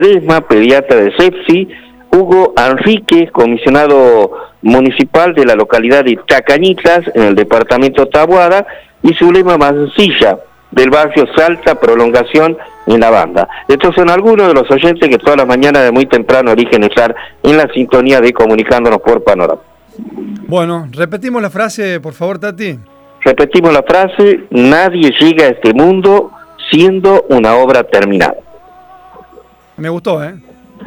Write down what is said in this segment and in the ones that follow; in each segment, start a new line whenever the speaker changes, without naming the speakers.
Ledesma, pediatra de Sepsi, Hugo Enríquez, comisionado municipal de la localidad de Chacañitas, en el departamento Taboada, y Zulema Mancilla, del barrio Salta, Prolongación, en la banda. Estos son algunos de los oyentes que todas las mañanas de muy temprano eligen estar en la sintonía de Comunicándonos por Panorama.
Bueno, repetimos la frase, por favor, Tati.
Repetimos la frase: nadie llega a este mundo siendo una obra terminada.
Me gustó, ¿eh?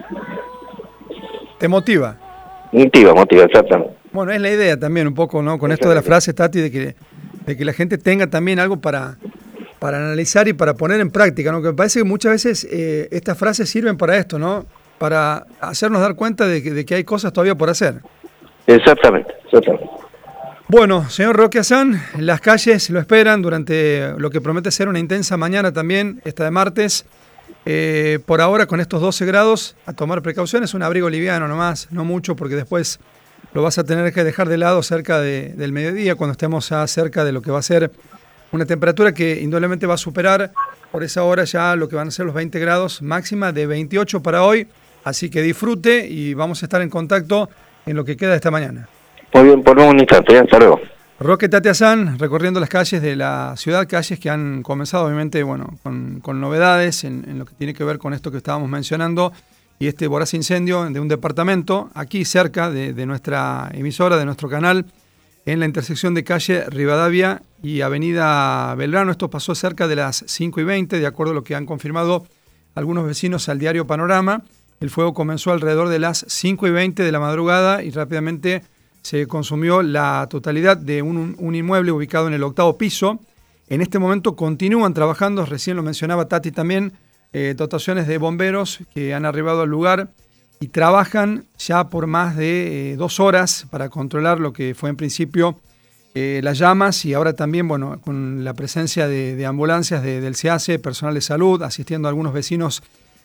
Te motiva.
Motiva, exactamente.
Bueno, es la idea también un poco, ¿no? Con esto de la frase, Tati, de que la gente tenga también algo para analizar y para poner en práctica, ¿no? Que me parece que muchas veces estas frases sirven para esto, ¿no? Para hacernos dar cuenta de que hay cosas todavía por hacer.
Exactamente.
Bueno, señor Roque Azán, las calles lo esperan durante lo que promete ser una intensa mañana también, esta de martes. Por ahora, con estos 12 grados, a tomar precauciones, un abrigo liviano nomás, no mucho, porque después lo vas a tener que dejar de lado cerca del mediodía, cuando estemos ya cerca de lo que va a ser una temperatura que indudablemente va a superar por esa hora ya lo que van a ser los 20 grados, máxima de 28 para hoy, así que disfrute y vamos a estar en contacto en lo que queda de esta mañana.
Muy bien, por un instante, hasta luego.
Roque Tati Azán, recorriendo las calles de la ciudad, calles que han comenzado obviamente con novedades en lo que tiene que ver con esto que estábamos mencionando y este voraz incendio de un departamento aquí cerca de nuestra emisora, de nuestro canal, en la intersección de calle Rivadavia y avenida Belgrano. Esto pasó cerca de las 5:20, de acuerdo a lo que han confirmado algunos vecinos al diario Panorama. El fuego comenzó alrededor de las 5:20 de la madrugada y rápidamente se consumió la totalidad de un inmueble ubicado en el 8º piso. En este momento continúan trabajando, recién lo mencionaba Tati también, dotaciones de bomberos que han arribado al lugar y trabajan ya por más de 2 horas para controlar lo que fue en principio las llamas, y ahora también, bueno, con la presencia de ambulancias del SEACE, personal de salud, asistiendo a algunos vecinos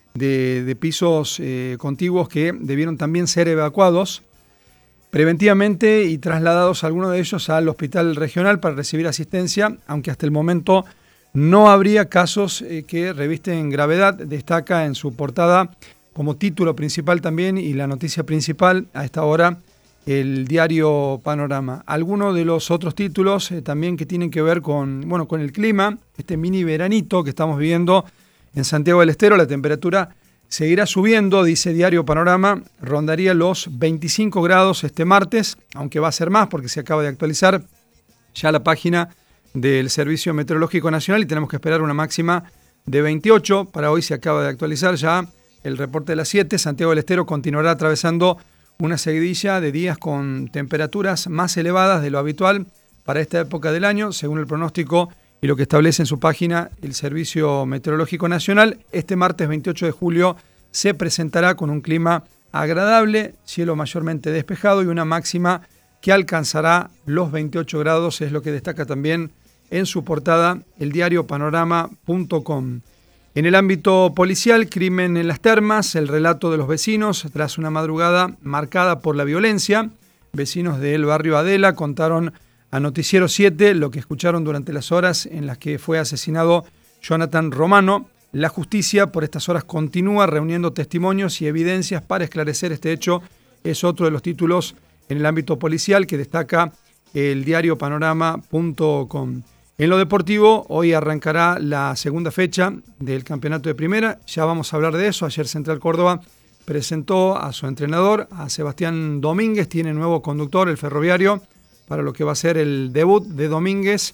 de pisos contiguos que debieron también ser evacuados preventivamente y trasladados algunos de ellos al hospital regional para recibir asistencia, aunque hasta el momento no habría casos que revisten gravedad. Destaca en su portada como título principal también y la noticia principal a esta hora el diario Panorama. Algunos de los otros títulos también que tienen que ver con el clima, este mini veranito que estamos viviendo en Santiago del Estero. La temperatura seguirá subiendo, dice Diario Panorama, rondaría los 25 grados este martes, aunque va a ser más porque se acaba de actualizar ya la página del Servicio Meteorológico Nacional y tenemos que esperar una máxima de 28. Para hoy se acaba de actualizar ya el reporte de las 7. Santiago del Estero continuará atravesando una seguidilla de días con temperaturas más elevadas de lo habitual para esta época del año, según el pronóstico y lo que establece en su página el Servicio Meteorológico Nacional. Este martes 28 de julio se presentará con un clima agradable, cielo mayormente despejado y una máxima que alcanzará los 28 grados, es lo que destaca también en su portada el diario Panorama.com. En el ámbito policial, crimen en las Termas, el relato de los vecinos tras una madrugada marcada por la violencia. Vecinos del barrio Adela contaron a Noticiero 7 lo que escucharon durante las horas en las que fue asesinado Jonathan Romano. La justicia por estas horas continúa reuniendo testimonios y evidencias para esclarecer este hecho. Es otro de los títulos en el ámbito policial que destaca el diario Panorama.com. En lo deportivo, hoy arrancará la segunda fecha del campeonato de primera. Ya vamos a hablar de eso. Ayer Central Córdoba presentó a su entrenador, a Sebastián Domínguez. Tiene nuevo conductor, el ferroviario, para lo que va a ser el debut de Domínguez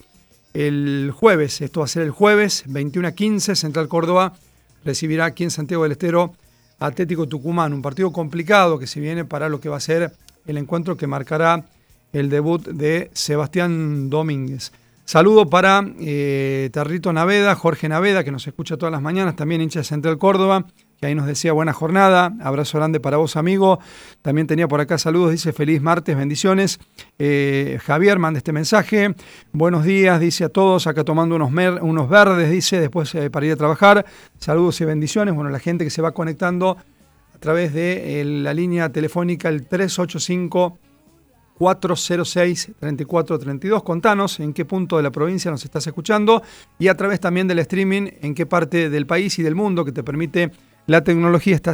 el jueves. Esto va a ser el jueves, 21:15. Central Córdoba recibirá aquí en Santiago del Estero a Atlético Tucumán. Un partido complicado que se viene para lo que va a ser el encuentro que marcará el debut de Sebastián Domínguez. Saludo para Tarrito Naveda, Jorge Naveda, que nos escucha todas las mañanas, también hincha de Central Córdoba, que ahí nos decía buena jornada, abrazo grande para vos, amigo. También tenía por acá saludos, dice feliz martes, bendiciones. Javier manda este mensaje, buenos días, dice a todos, acá tomando unos verdes, dice, después para ir a trabajar. Saludos y bendiciones. Bueno, la gente que se va conectando a través de la línea telefónica, el 385-406-3432. Contanos en qué punto de la provincia nos estás escuchando y a través también del streaming en qué parte del país y del mundo que te permite la tecnología está